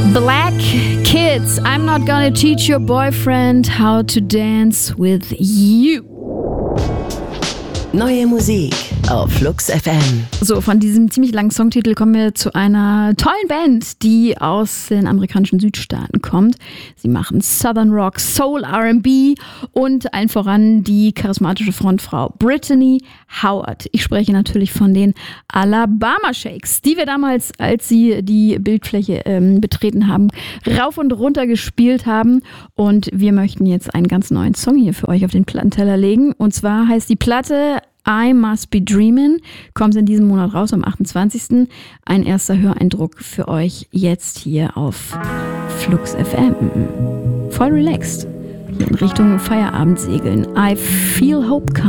Black Kids, I'm not gonna teach your boyfriend how to dance with you. Neue Musik auf Flux FM. So, von diesem ziemlich langen Songtitel kommen wir zu einer tollen Band, die aus den amerikanischen Südstaaten kommt. Sie machen Southern Rock, Soul, R&B und allen voran die charismatische Frontfrau Brittany Howard. Ich spreche natürlich von den Alabama Shakes, die wir damals, als sie die Bildfläche betreten haben, rauf und runter gespielt haben. Und wir möchten jetzt einen ganz neuen Song hier für euch auf den Plattenteller legen. Und zwar heißt die Platte I Must Be Dreamin', kommt in diesem Monat raus, am 28. Ein erster Höreindruck für euch jetzt hier auf Flux FM. Voll relaxed. Hier in Richtung Feierabend segeln. I Feel Hope Come.